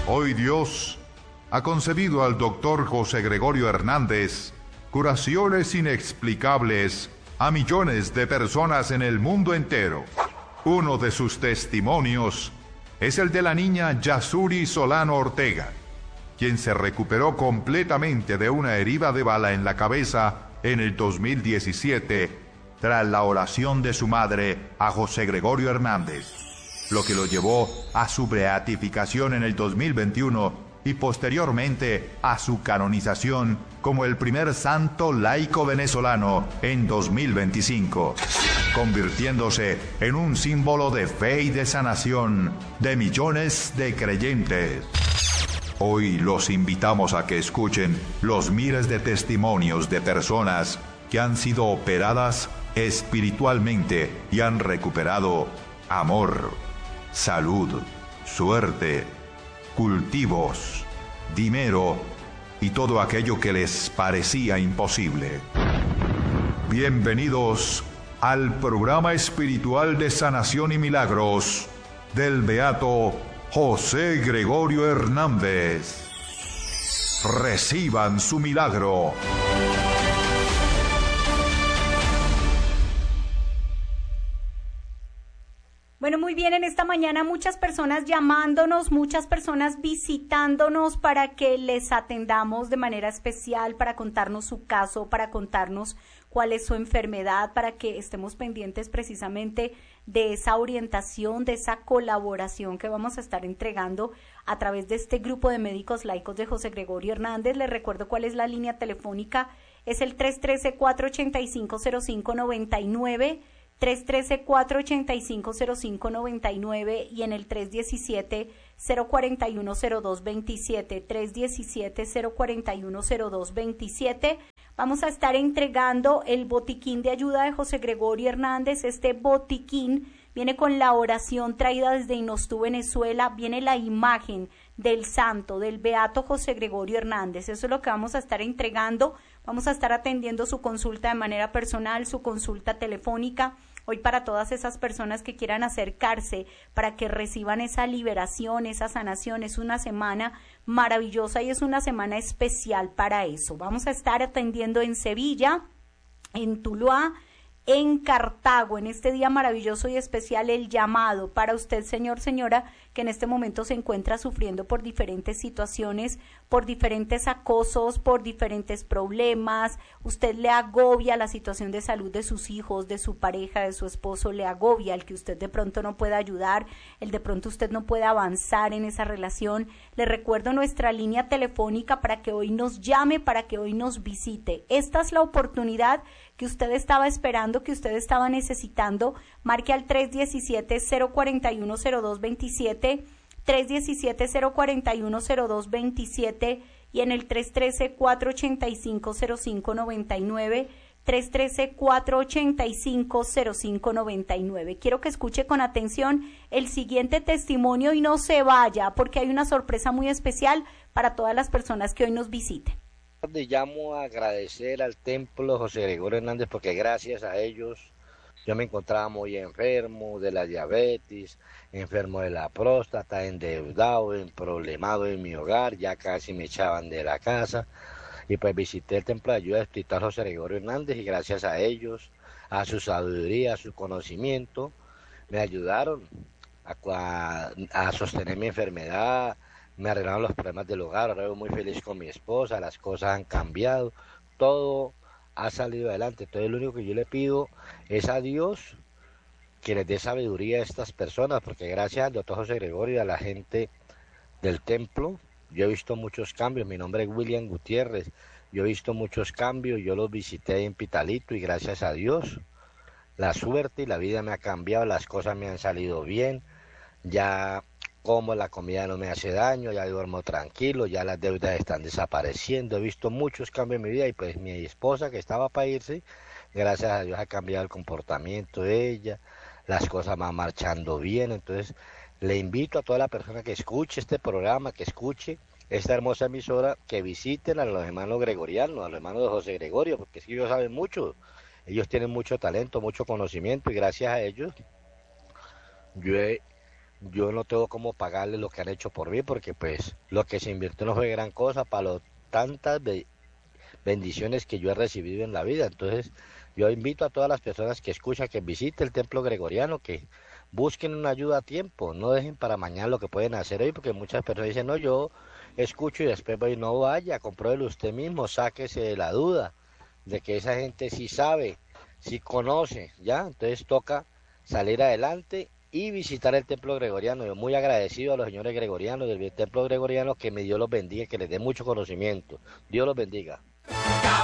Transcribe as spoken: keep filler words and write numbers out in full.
Hoy Dios ha concedido al doctor José Gregorio Hernández curaciones inexplicables a millones de personas en el mundo entero. Uno de sus testimonios es el de la niña Yasuri Solano Ortega, quien se recuperó completamente de una herida de bala en la cabeza en el dos mil diecisiete tras la oración de su madre a José Gregorio Hernández, lo que lo llevó a su beatificación en el dos mil veintiuno y posteriormente a su canonización como el primer santo laico venezolano en dos mil veinticinco, convirtiéndose en un símbolo de fe y de sanación de millones de creyentes. Hoy los invitamos a que escuchen los miles de testimonios de personas que han sido operadas espiritualmente y han recuperado amor, salud, suerte, cultivos, dinero y todo aquello que les parecía imposible. Bienvenidos al programa espiritual de sanación y milagros del beato José Gregorio Hernández. Reciban su milagro. Bueno, muy bien, en esta mañana muchas personas llamándonos, muchas personas visitándonos para que les atendamos de manera especial, para contarnos su caso, para contarnos cuál es su enfermedad, para que estemos pendientes precisamente de esa orientación, de esa colaboración que vamos a estar entregando a través de este grupo de médicos laicos de José Gregorio Hernández. Les recuerdo cuál es la línea telefónica, es el tres uno tres, cuatro ocho cinco, cero cinco nueve nueve, tres uno tres, cuatro ocho cinco, cero cinco nueve nueve y en el tres uno siete, cero cuatro uno, cero dos dos siete, tres uno siete, cero cuatro uno, cero dos dos siete. Vamos a estar entregando el botiquín de ayuda de José Gregorio Hernández. Este botiquín viene con la oración traída desde Inostú, Venezuela, viene la imagen del santo, del beato José Gregorio Hernández. Eso es lo que vamos a estar entregando. Vamos a estar atendiendo su consulta de manera personal, su consulta telefónica. Hoy para todas esas personas que quieran acercarse para que reciban esa liberación, esa sanación, es una semana maravillosa y es una semana especial para eso. Vamos a estar atendiendo en Sevilla, en Tuluá, en Cartago, en este día maravilloso y especial, el llamado para usted, señor, señora, que en este momento se encuentra sufriendo por diferentes situaciones, por diferentes acosos, por diferentes problemas. Usted le agobia la situación de salud de sus hijos, de su pareja, de su esposo, le agobia el que usted de pronto no pueda ayudar, el de pronto usted no pueda avanzar en esa relación. Le recuerdo nuestra línea telefónica para que hoy nos llame, para que hoy nos visite. Esta es la oportunidad que usted estaba esperando, que usted estaba necesitando. Marque al tres uno siete, cero cuatro uno, cero dos dos siete, tres uno siete, cero cuatro uno, cero dos dos siete y en el tres uno tres, cuatro ocho cinco, cero cinco nueve nueve, tres uno tres, cuatro ocho cinco, cero cinco nueve nueve. Quiero que escuche con atención el siguiente testimonio y no se vaya, porque hay una sorpresa muy especial para todas las personas que hoy nos visiten. Llamo a agradecer al templo José Gregorio Hernández porque gracias a ellos yo me encontraba muy enfermo de la diabetes, enfermo de la próstata, endeudado, problemado en mi hogar, ya casi me echaban de la casa y pues visité el templo de ayuda espiritual José Gregorio Hernández y gracias a ellos, a su sabiduría, a su conocimiento, me ayudaron a, a, a sostener mi enfermedad. Me arreglaron los problemas del hogar, ahora vivo muy feliz con mi esposa, las cosas han cambiado, todo ha salido adelante. Entonces lo único que yo le pido es a Dios que les dé sabiduría a estas personas, porque gracias al doctor José Gregorio y a la gente del templo, yo he visto muchos cambios. Mi nombre es William Gutiérrez, yo he visto muchos cambios, yo los visité en Pitalito y gracias a Dios, la suerte y la vida me ha cambiado, las cosas me han salido bien, ya como la comida no me hace daño, ya duermo tranquilo, ya las deudas están desapareciendo, he visto muchos cambios en mi vida y pues mi esposa que estaba para irse, gracias a Dios ha cambiado el comportamiento de ella, las cosas van marchando bien. Entonces le invito a toda la persona que escuche este programa, que escuche esta hermosa emisora, que visiten a los hermanos gregorianos, a los hermanos de José Gregorio, porque es que ellos saben mucho, ellos tienen mucho talento, mucho conocimiento y gracias a ellos yo he yo no tengo cómo pagarle lo que han hecho por mí, porque pues lo que se invirtió no fue gran cosa para lo, tantas be- bendiciones que yo he recibido en la vida. Entonces, yo invito a todas las personas que escuchan que visiten el templo gregoriano, que busquen una ayuda a tiempo, no dejen para mañana lo que pueden hacer hoy, porque muchas personas dicen, no, yo escucho y después voy, no vaya, compruébelo usted mismo, sáquese de la duda de que esa gente sí sabe, sí conoce, ¿ya? Entonces toca salir adelante y visitar el templo gregoriano. Yo muy agradecido a los señores gregorianos del templo gregoriano, que me Dios los bendiga, que les dé mucho conocimiento. Dios los bendiga.